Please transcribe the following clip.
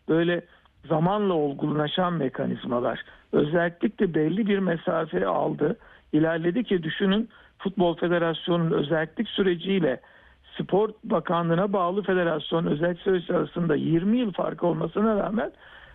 böyle zamanla olgunlaşan mekanizmalar. Özellikle belli bir mesafe aldı. İlerledi ki düşünün, Futbol Federasyonu'nun özellik süreciyle Spor Bakanlığı'na bağlı federasyon özellik süreci arasında 20 yıl fark olmasına rağmen